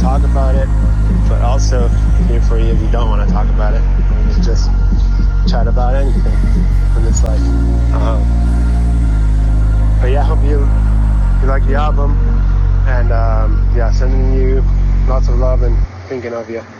talk about it, but also here for you if you don't want to talk about it. You can just chat about anything in this life. But yeah, I hope you like the album, and yeah, sending you lots of love and thinking of you.